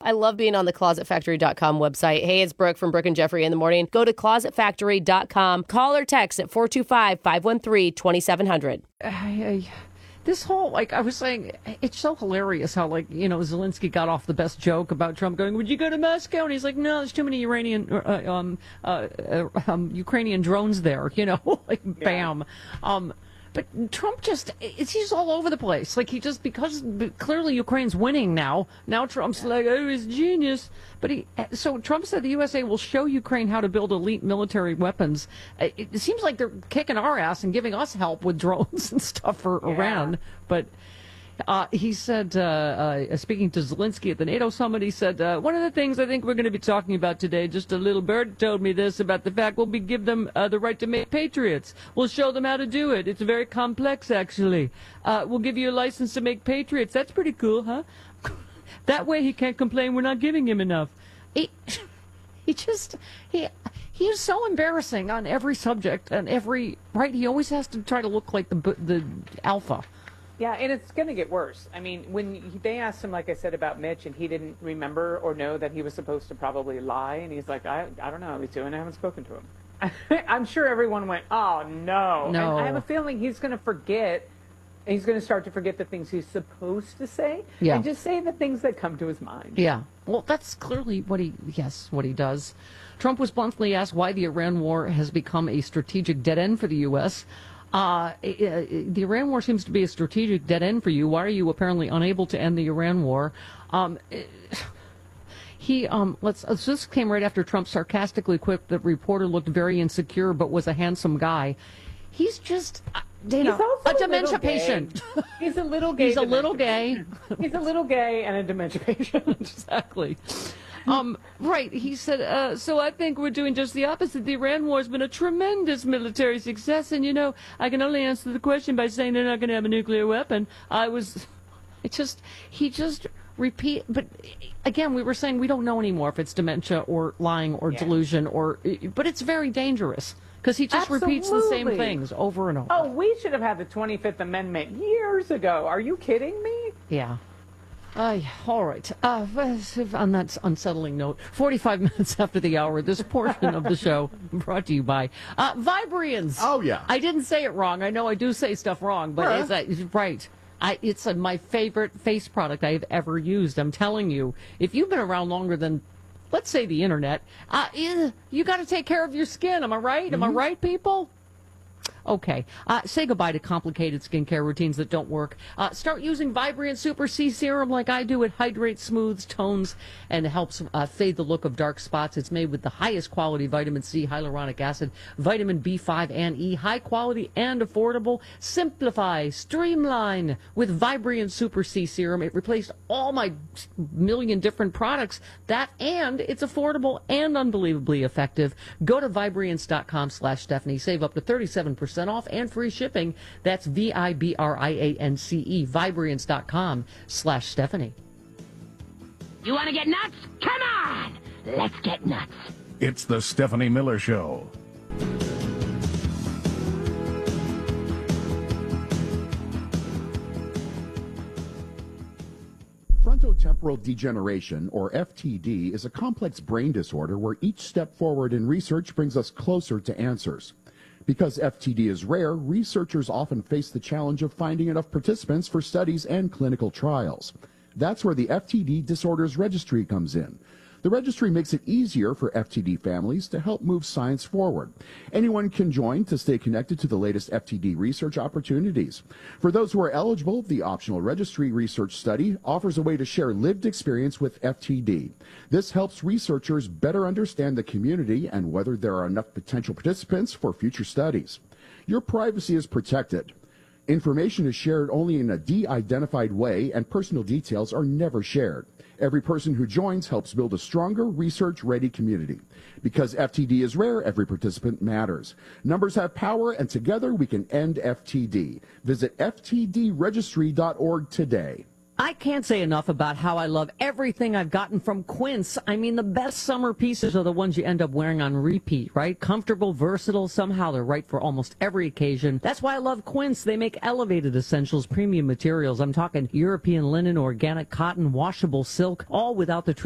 I love being on the ClosetFactory.com website. Hey, it's Brooke from Brooke and Jeffrey in the morning. Go to ClosetFactory.com. Call or text at 425-513-2700. This whole, I was saying, it's so hilarious how, Zelensky got off the best joke about Trump going, would you go to Moscow? And he's like, no, there's too many Ukrainian drones there, bam. But Trump he's all over the place. Because clearly Ukraine's winning now Trump's like, oh, he's genius. So Trump said the USA will show Ukraine how to build elite military weapons. It seems like they're kicking our ass and giving us help with drones and stuff for Iran. But he said, speaking to Zelensky at the NATO summit, he said, one of the things I think we're going to be talking about today, just a little bird told me this about the fact we'll give them the right to make patriots. We'll show them how to do it. It's very complex, actually. We'll give you a license to make patriots. That's pretty cool, huh? That way he can't complain we're not giving him enough. He is so embarrassing on every subject and right? He always has to try to look like the alpha. Yeah, and it's going to get worse. I mean, when they asked him, like I said, about Mitch, and he didn't remember or know that he was supposed to probably lie, and he's like, I don't know how he's doing. I haven't spoken to him. I'm sure everyone went, oh, no. And I have a feeling he's going to forget. He's going to start to forget the things he's supposed to say and just say the things that come to his mind. Yeah. Well, that's clearly what he does. Trump was bluntly asked why the Iran war has become a strategic dead end for the U.S., the Iran war seems to be a strategic dead end for you. Why are you apparently unable to end the Iran war? This came right after Trump sarcastically quipped that reporter looked very insecure but was a handsome guy. He's just, he's a dementia patient. He's a little gay. He's a little gay. He's a little gay and a dementia patient. Exactly. Right. He said, so I think we're doing just the opposite. The Iran war has been a tremendous military success. And, I can only answer the question by saying they're not going to have a nuclear weapon. He just repeat. But again, we were saying we don't know anymore if it's dementia or lying or delusion but it's very dangerous because he just repeats the same things over and over. Oh, we should have had the 25th Amendment years ago. Are you kidding me? Yeah. All right. On that unsettling note, 45 minutes after the hour, this portion of the show brought to you by Vibrians. Oh, yeah. I didn't say it wrong. I know I do say stuff wrong, but it's right. It's my favorite face product I've ever used. I'm telling you, if you've been around longer than, let's say, the internet, you got to take care of your skin. Am I right? Mm-hmm. Am I right, people? Okay. Say goodbye to complicated skincare routines that don't work. Start using Vibrant Super C Serum like I do. It hydrates, smooths, tones, and helps fade the look of dark spots. It's made with the highest quality vitamin C, hyaluronic acid, vitamin B5 and E. High quality and affordable. Simplify, streamline with Vibrant Super C Serum. It replaced all my million different products. And it's affordable and unbelievably effective. Go to Vibriance.com/Stephanie. Save up to 37% off and free shipping. That's VIBRIANCE, Vibriance.com/Stephanie. You want to get nuts? Come on! Let's get nuts. It's the Stephanie Miller Show. Frontotemporal degeneration, or FTD, is a complex brain disorder where each step forward in research brings us closer to answers. Because FTD is rare, researchers often face the challenge of finding enough participants for studies and clinical trials. That's where the FTD Disorders Registry comes in. The registry makes it easier for FTD families to help move science forward. Anyone can join to stay connected to the latest FTD research opportunities. For those who are eligible, the optional registry research study offers a way to share lived experience with FTD. This helps researchers better understand the community and whether there are enough potential participants for future studies. Your privacy is protected. Information is shared only in a de-identified way, and personal details are never shared. Every person who joins helps build a stronger, research-ready community. Because FTD is rare, every participant matters. Numbers have power, and together we can end FTD. Visit ftdregistry.org today. I can't say enough about how I love everything I've gotten from Quince. I mean, the best summer pieces are the ones you end up wearing on repeat, right? Comfortable, versatile, somehow they're right for almost every occasion. That's why I love Quince. They make elevated essentials, premium materials. I'm talking European linen, organic cotton, washable silk, all without the